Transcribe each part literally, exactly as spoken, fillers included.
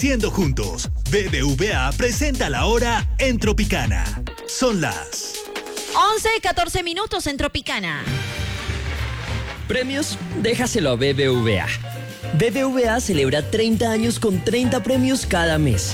Siendo juntos, B B V A presenta la hora en Tropicana. Son las once, catorce minutos en Tropicana. Premios, déjaselo a B B V A. B B V A celebra treinta años con treinta premios cada mes.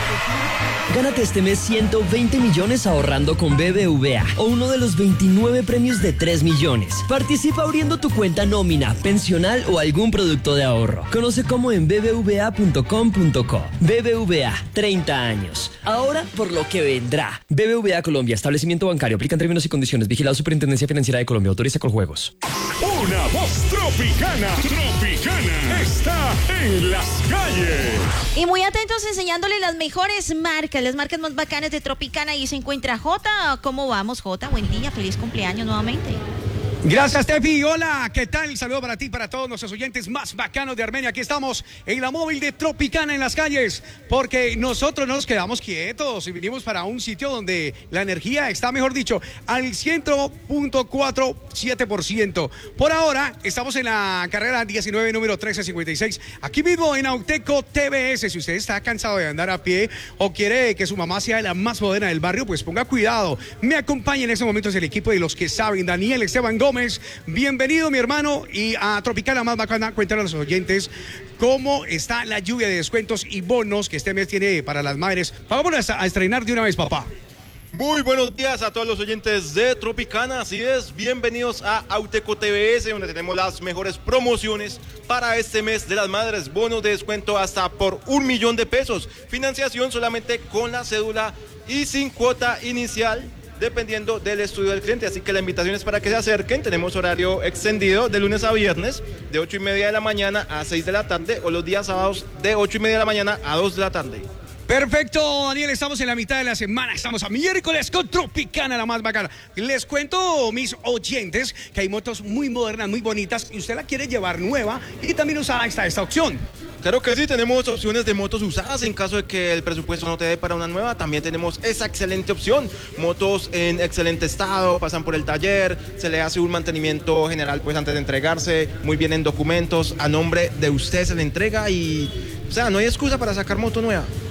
Gánate este mes ciento veinte millones ahorrando con B B V A o uno de los veintinueve premios de tres millones. Participa abriendo tu cuenta nómina, pensional o algún producto de ahorro. Conoce cómo en b b v a punto com punto co. B B V A, treinta años. Ahora por lo que vendrá. B B V A Colombia, establecimiento bancario. Aplican términos y condiciones. Vigilado Superintendencia Financiera de Colombia. Autoriza con juegos. Una voz tropicana. Tropicana está en las calles. Y muy atentos enseñándole las mejores marcas, las marcas más bacanas de Tropicana. Y se encuentra Jota. ¿Cómo vamos, Jota? Buen día, feliz cumpleaños nuevamente. Gracias, Tefi. Hola, ¿qué tal? Saludo para ti y para todos nuestros oyentes más bacanos de Armenia. Aquí estamos en la móvil de Tropicana en las calles, porque nosotros no nos quedamos quietos y vinimos para un sitio donde la energía está, mejor dicho, al cien punto cuarenta y siete por ciento. Por ahora, estamos en la carrera diecinueve, número trece cincuenta y seis, aquí mismo en Auteco T V S. Si usted está cansado de andar a pie o quiere que su mamá sea la más moderna del barrio, pues ponga cuidado. Me acompaña en estos momentos el equipo de los que saben, Daniel Esteban Gómez. Gómez, bienvenido mi hermano, y a Tropicana más bacana, cuéntale a los oyentes cómo está la lluvia de descuentos y bonos que este mes tiene para las madres. Vámonos a, a estrenar de una vez, papá. Muy buenos días a todos los oyentes de Tropicana, así es, bienvenidos a Auteco T V S, donde tenemos las mejores promociones para este mes de las madres, bonos de descuento hasta por un millón de pesos, financiación solamente con la cédula y sin cuota inicial, dependiendo del estudio del cliente, así que la invitación es para que se acerquen. Tenemos horario extendido de lunes a viernes, de ocho y media de la mañana a seis de la tarde, o los días sábados de ocho y media de la mañana a dos de la tarde. Perfecto, Daniel, estamos en la mitad de la semana, estamos a miércoles con Tropicana, la más bacana. Les cuento, mis oyentes, que hay motos muy modernas, muy bonitas, y usted la quiere llevar nueva y también usada esta, esta opción. Claro que sí, tenemos opciones de motos usadas en caso de que el presupuesto no te dé para una nueva. También tenemos esa excelente opción, motos en excelente estado, pasan por el taller, se le hace un mantenimiento general pues antes de entregarse, muy bien en documentos, a nombre de usted se le entrega y, o sea, no hay excusa para sacar moto nueva.